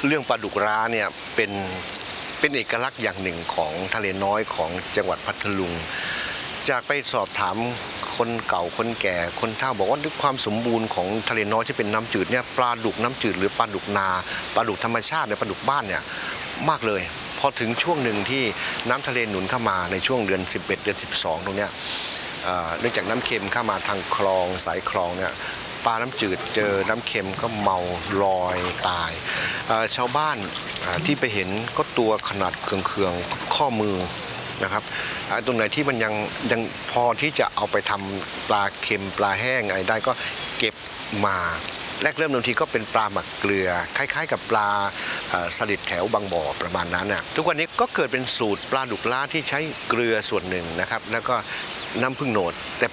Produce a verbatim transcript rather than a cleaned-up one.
เรื่องปลาดุกร้าเนี่ยเป็นเป็นเอกลักษณ์อย่างหนึ่งของทะเลน้อยของจังหวัดพัทลุงจากไปสอบถามคนเก่าคนแก่คนเฒ่าบอกว่าด้วยความสมบูรณ์ของทะเลน้อยที่เป็นน้ำจืดเนี่ยปลาดุกน้ำจืดหรือปลาดุกนาปลาดุกธรรมชาติเนี่ยปลาดุกบ้านเนี่ยมากเลยพอถึงช่วงหนึ่งที่น้ำทะเลหนุนเข้ามาในช่วงเดือนสิบเอ็ดเดือนสิบสองตรงเนี้ยเนื่องจากน้ำเค็มเข้ามาทางคลองสายคลองเนี่ยปลาน้ำจืดเจอน้ำเค็มก็เมาลอยตายชาวบ้านที่ไปเห็นก็ตัวขนาดเคืองๆข้อมือนะครับตรงไหนที่มันยังยังพอที่จะเอาไปทำปลาเค็มปลาแห้งอะไรได้ก็เก็บมาแรกเริ่มบางทีก็เป็นปลาหมักเกลือคล้ายๆกับปลาสลิดแถวบางบ่อประมาณนั้นน่ะทุกวันนี้ก็เกิดเป็นสูตรปลาดุกล้าที่ใช้เกลือส่วนหนึ่งนะครับแล้วก็น้ำผึ้งโหนดแต่